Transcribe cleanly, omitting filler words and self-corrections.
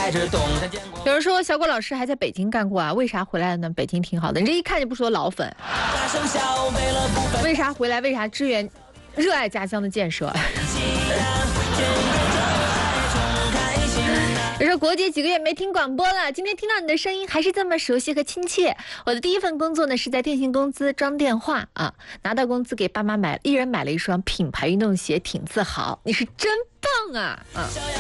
有人说小果老师还在北京干过啊，为啥回来了呢？北京挺好的，你这一看就不说老粉。为啥回来？为啥支援热爱家乡的建设？我说国姐几个月没听广播了，今天听到你的声音还是这么熟悉和亲切。我的第一份工作呢是在电信公司装电话啊，拿到工资给爸妈一人买了一双品牌运动鞋，挺自豪。你是真棒啊！